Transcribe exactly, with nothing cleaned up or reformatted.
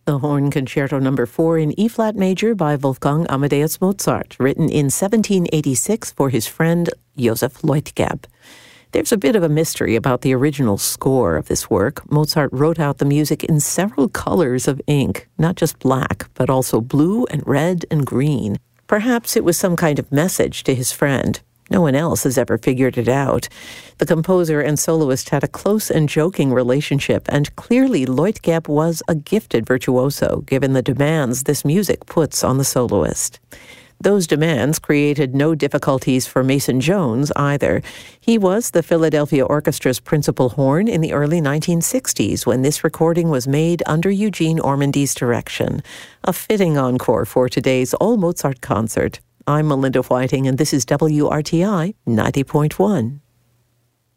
The Horn Concerto Number four in E-flat major by Wolfgang Amadeus Mozart, written in seventeen eighty-six for his friend Joseph Leutgeb. There's a bit of a mystery about the original score of this work. Mozart wrote out the music in several colors of ink, not just black, but also blue and red and green. Perhaps it was some kind of message to his friend. No one else has ever figured it out. The composer and soloist had a close and joking relationship, and clearly Leutgeb was a gifted virtuoso, given the demands this music puts on the soloist. Those demands created no difficulties for Mason Jones either. He was the Philadelphia Orchestra's principal horn in the early nineteen sixties when this recording was made under Eugene Ormandy's direction. A fitting encore for today's All Mozart concert. I'm Melinda Whiting, and this is W R T I ninety point one.